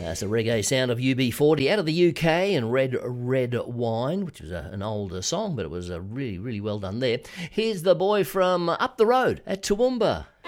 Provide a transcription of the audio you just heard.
It's the reggae sound of UB40 out of the UK and Red Wine, which was an older song, but it was really, really well done there. Here's the boy from up the road at Toowoomba.